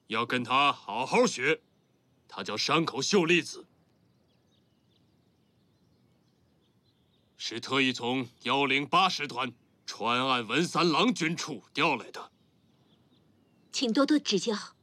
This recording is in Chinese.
要跟他好好学。他叫山口秀粒子，是特意从108师团川岸文三郎军处调来的。 请多多指教。